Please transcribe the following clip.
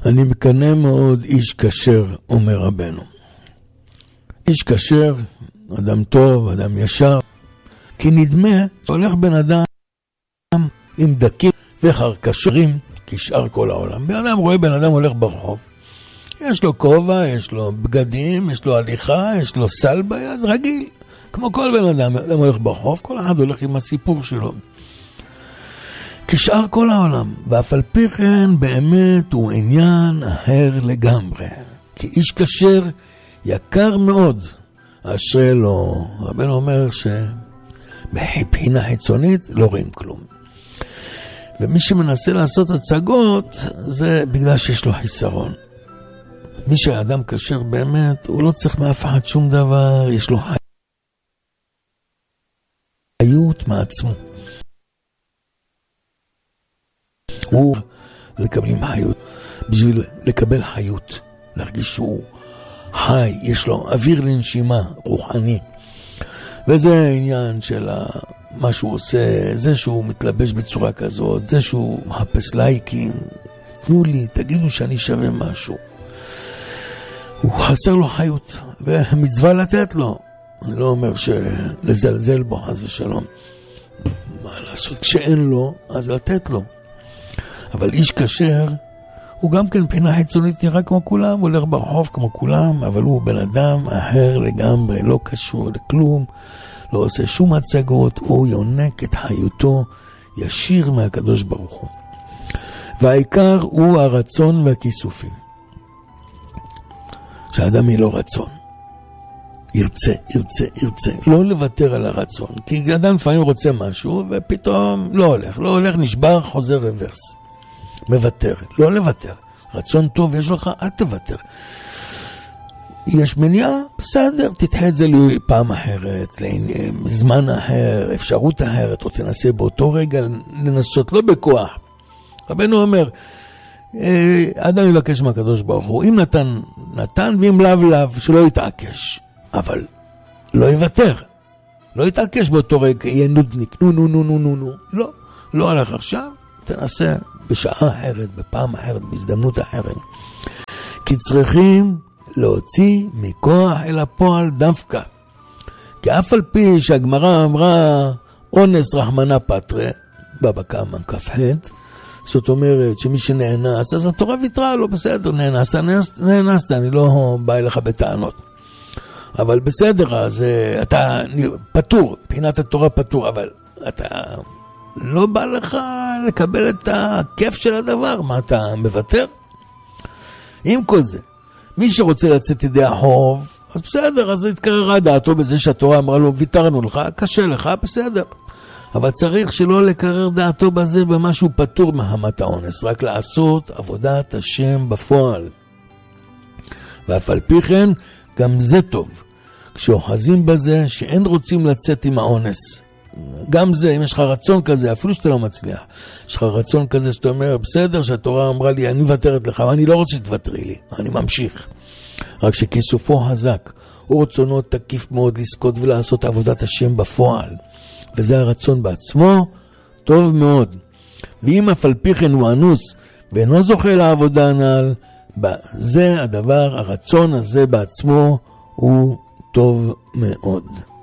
אני מקנא מאוד איש כשר, אומר רבנו. איש כשר, אדם טוב, אדם ישר, כי נדמה שהולך בן אדם עם דקים וחרקשרים כשאר כל העולם. בן אדם רואה בן אדם הולך ברחוב, יש לו כובע, יש לו בגדים, יש לו הליכה, יש לו סל ביד, רגיל. כמו כל בן אדם, אדם הולך ברחוב, כל אחד הולך עם הסיפור שלו. כשאר כל העולם, ואף על פי כן באמת הוא עניין אחר לגמרי. כי איש כשר יקר מאוד, אשרי לו. רבנו אומר שבבחינה חיצונית לא רואים כלום. ומי שמנסה לעשות הצגות, זה בגלל שיש לו חיסרון. מי שהאדם כשר באמת, הוא לא צריך מאף אחד שום דבר, יש לו חיות מעצמו. הוא לקבלים חיות, בשביל לקבל חיות, להרגיש שהוא חי, יש לו אוויר לנשימה, רוחני. וזה העניין של מה שהוא עושה, זה שהוא מתלבש בצורה כזאת, זה שהוא מחפש לייקים, תנו לי, תגידו שאני שווה משהו. הוא חסר לו חיות, ומצווה לתת לו. אני לא אומר שלזלזל בו, חס ושלום. מה לעשות? כשאין לו, אז לתת לו. אבל איש כשר, הוא גם כן מבחינה חיצונית נראה כמו כולם, הוא הולך ברחוב כמו כולם, אבל הוא בן אדם אחר לגמרי, לא קשור לכלום, לא עושה שום הצגות, הוא יונק את חיותו ישיר מהקדוש ברוך הוא. והעיקר הוא הרצון והכיסופים. שהאדם יהיה לו רצון. ירצה, ירצה, ירצה. לא לוותר על הרצון. כי אדם לפעמים רוצה משהו, ופתאום לא הולך, נשבר, חוזר רוורס. מוותר, לא לוותר. רצון טוב יש לך, אל תוותר. יש מניעה, בסדר, תדחה את זה לפעם אחרת, זמן אחר, אפשרות אחרת, או תנסה באותו רגע לנסות, לא בכוח. רבנו אומר, אדם יבקש מהקדוש ברוך הוא, אם נתן, ואם לאו, שלא יתעקש. אבל לא יוותר. לא יתעקש באותו רגע, יהיה נודניק, נו. לא הלך עכשיו, תנסה בשעה אחרת, בפעם אחרת, בהזדמנות אחרת. כי צריכים להוציא מכוח אל הפועל דווקא. כי אף על פי שהגמרא אמרה, אונס רחמנה פטרה, בבא קמא כ"ח, זאת אומרת שמי שנאנס, אז התורה ויתרה לו, בסדר, נאנסת, אני לא בא אליך בטענות. אבל בסדר, אז אתה פטור, מבחינת התורה פטור, אבל אתה לא בא לך לקבל את הכיף של הדבר, מה אתה מוותר? עם כל זה, מי שרוצה לצאת ידי החוב, אז בסדר, אז התקררה דעתו בזה שהתורה אמרה לו, ויתרנו לך, קשה לך, בסדר. אבל צריך שלא לקרר דעתו בזה במשהו פטור מהמת האונס, רק לעשות עבודת השם בפועל. ואף על פי כן, גם זה טוב. כשאוחזים בזה שאין רוצים לצאת עם האונס. גם זה, אם יש לך רצון כזה, אפילו שאתה לא מצליח, יש לך רצון כזה שאתה אומר, בסדר שהתורה אמרה לי, אני מוותרת לך, ואני לא רוצה שתוותרי לי, אני ממשיך. רק שכיסופו חזק, הוא רצונו תקיף מאוד לזכות ולעשות עבודת השם בפועל. וזה הרצון בעצמו, טוב מאוד. ואם אף על פי כן הוא אנוס, ואינו זוכה לעבודה הנ"ל, זה הדבר, הרצון הזה בעצמו הוא טוב מאוד.